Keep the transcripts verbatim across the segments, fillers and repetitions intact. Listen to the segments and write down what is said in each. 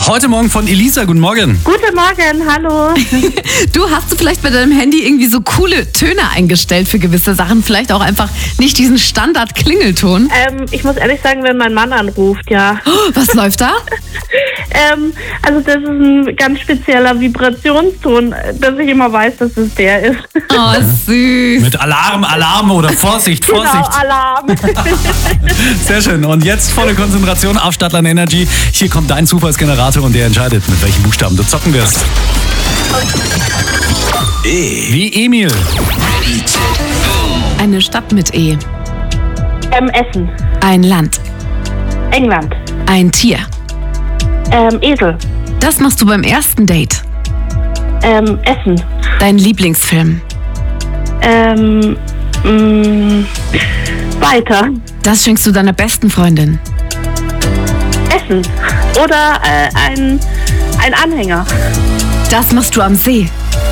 Heute Morgen von Elisa. Guten Morgen. Guten Morgen, hallo. Du, hast du vielleicht bei deinem Handy irgendwie so coole Töne eingestellt für gewisse Sachen? Vielleicht auch einfach nicht diesen Standard-Klingelton? Ähm, ich muss ehrlich sagen, wenn mein Mann anruft, ja. Oh, was läuft da? ähm, also das ist ein ganz spezieller Vibrationston, dass ich immer weiß, dass es der ist. Oh, süß. Mit Alarm, Alarm oder Vorsicht, Vorsicht. Genau, Alarm. Sehr schön. Und jetzt volle Konzentration auf Stadtland Energy. Hier kommt dein Zufallsgenerator und der entscheidet, mit welchen Buchstaben du zocken wirst. E. Wie Emil. Eine Stadt mit E. ähm, Essen. Ein Land. England. Ein Tier. Ähm, Esel. Das machst du beim ersten Date. Ähm, Essen. Dein Lieblingsfilm. Ähm, mh, weiter. Das schenkst du deiner besten Freundin. Essen. Oder äh, ein, ein Anhänger. Das machst du am See.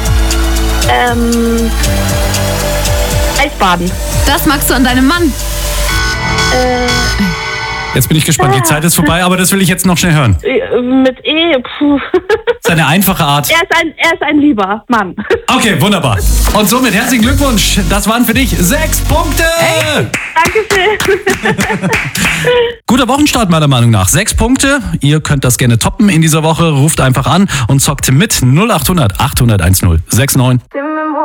Ähm, Eisbaden. Das magst du an deinem Mann. Äh, Jetzt bin ich gespannt. Die Zeit ist vorbei, aber das will ich jetzt noch schnell hören. mit E, puh. Das ist eine einfache Art. Er ist ein, er ist ein lieber Mann. Okay, wunderbar. Und somit herzlichen Glückwunsch. Das waren für dich sechs Punkte. Hey. Dankeschön. Guter Wochenstart meiner Meinung nach. Sechs Punkte. Ihr könnt das gerne toppen in dieser Woche. Ruft einfach an und zockt mit null acht hundert achthundert eins null sechs neun.